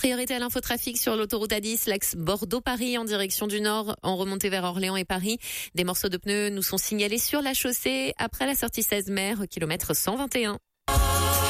Priorité à l'infotrafic sur l'autoroute A10, l'axe Bordeaux-Paris en direction du nord, en remontée vers Orléans et Paris. Des morceaux de pneus nous sont signalés sur la chaussée après la sortie 16 mer, kilomètre 121.